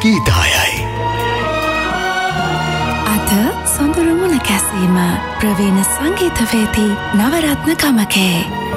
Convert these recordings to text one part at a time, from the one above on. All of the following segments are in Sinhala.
ගීතයයි. අද සොඳුරු මුණ කැසීම ප්‍රවීණ සංගීතවේදී නවරත්න කමකේ.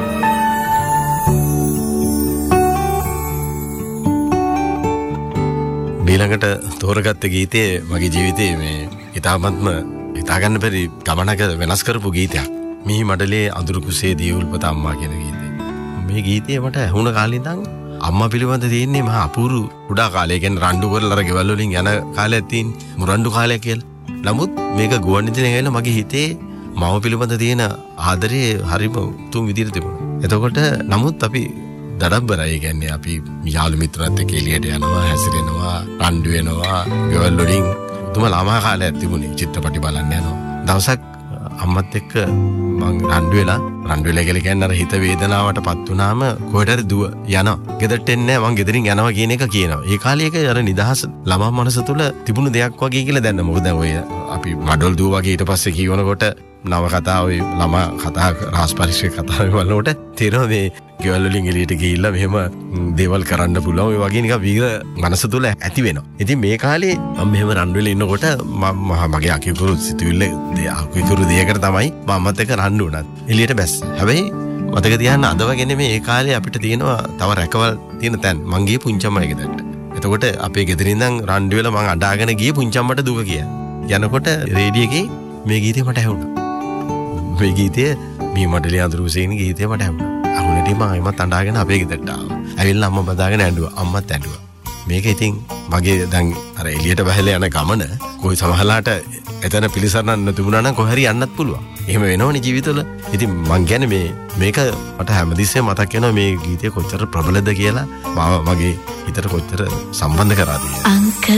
ඊළඟට තෝරගත්ත ගීතයේ මගේ ජීවිතයේ මේ ඉතාමත්ම හිතාගන්න බැරි ගමනක වෙනස් කරපු ගීතයක්. මිහි මඩලේ අඳුරු කුසේ දියුල්පත අම්මා කියන ගීතය. මේ ගීතය මට ඇහුණ කාලේ ඉඳන් අම්මා පිළිබඳ තියෙන්නේ මහා අපූර්ව කුඩා කාලේ කියන්නේ රණ්ඩු කරලා අර ගෙවල් වලින් යන කාලයක් තියෙන මුරණ්ඩු කාලයක් කියලා. නමුත් මේක ගුවන්විදුලියෙන් ඇවිල්ලා මගේ හිතේ මව පිළිබඳ තියෙන ආදරය හරිම උතුම් විදිහට තිබුණා. එතකොට නමුත් අපි දඩබ්බරයි කියන්නේ අපි යාළු මිත්‍රත් එක්ක එළියට යනවා හැසිරෙනවා රණ්ඩු වෙනවා ගෙවල් වලින් උතුම් ළමා කාලයක් තිබුණේ චිත්‍රපටි බලන්න යනවා. දවසක් අම්මත් එක්ක මං රණ්ඩු වෙලා කියලා කියන්නේ අර හිත වේදනාවටපත් වුණාම කොහෙට හරි දුව යනවා. ගෙදරට එන්නේ නැහැ මං ගෙදරින් යනවා කියන එක කියනවා. ඒ කාලේ එක අර නිදහස ළමා මනස තුල තිබුණු දෙයක් වගේ කියලා දැන් මොකද ඔය අපි මඩොල් දුව වගේ ඊට පස්සේ කියවනකොට නව කතා ඔය ළමා කතා රාස් පරිශ්‍රය කතා වලට තේරෙනවා මේ ගෙවල් වලින් එළියට ගිහිල්ලා මෙහෙම දේවල් කරන්න පුළුවන් ඔය වගේ නිකන් වීර මනස තුල ඇති වෙනවා. ඉතින් මේ කාලේ මම මෙහෙම රණ්ඩු වෙලා ඉන්නකොට මගේ අකිකුරු සිතුවිල්ල අකිකුරු දෙයකට තමයි මමත් එක්ක රණ්ඩු වුණා. එළියට බැස්ස. හැබැයි මතක තියාගන්න අද වගේ නෙමෙයි ඒ කාලේ අපිට තියෙනවා තව රැකවල් තියෙන තැන්. මං ගියේ පුංචම්මයි ගෙදරට. එතකොට අපේ ගෙදරින් ඉඳන් රණ්ඩු වෙලා මං අඬාගෙන ගියේ පුංචම්මට දුක කියා. යනකොට රේඩියෝ එකේ මේ ගීතේ මට ඇහුණා. මේ ගීතය මේ මඩලේ අඳුරු කුසේන ගීතය මට ඇහුණා. අහුණේදී මම එමත් අඬාගෙන අපේ ගෙදරට ආවා. ඇවිල්ලා අම්මා බදාගෙන ඇඬුවා. අම්මත් ඇඬුවා. මේක ඉතින් මගේ දැන් අර එළියට බහලා යන ගමන කොයි සමහරලාට එතන පිළිසරණක් තිබුණා නම් කොහරි යන්නත් පුළුවන්. එහෙම වෙනවනේ ජීවිතවල. ඉතින් මං කියන්නේ මේක මට හැමදෙස්සෙම මතක් වෙනවා මේ ගීතය කොච්චර ප්‍රබලද කියලා මගේ හිතට කොච්චර සම්බන්ධ කරාද කියලා.